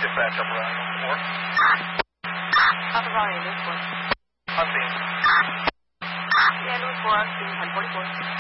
dispatch up around 4. Up around 4. Unseen. Yeah, 4, 1044.